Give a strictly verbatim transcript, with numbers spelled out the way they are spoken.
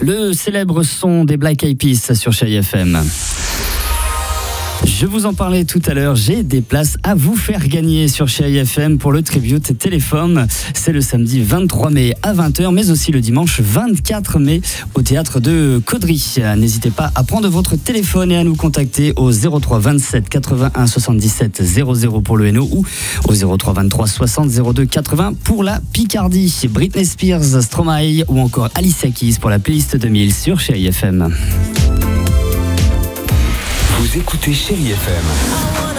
le célèbre son des Black Eyed Peas sur Chérie F M. Je vous en parlais tout à l'heure, j'ai des places à vous faire gagner sur Chérie F M pour le Tribute Téléphone. C'est le samedi vingt-trois mai à vingt heures, mais aussi le dimanche vingt-quatre mai au théâtre de Caudry. N'hésitez pas à prendre votre téléphone et à nous contacter au zéro trois vingt-sept quatre-vingt-un soixante-dix-sept zéro zéro pour le Hainaut ou au zéro trois vingt-trois soixante zéro deux quatre-vingts pour la Picardie. Britney Spears, Stromae ou encore Alicia Keys pour la playlist deux mille sur Chérie F M. Vous écoutez Chérie F M.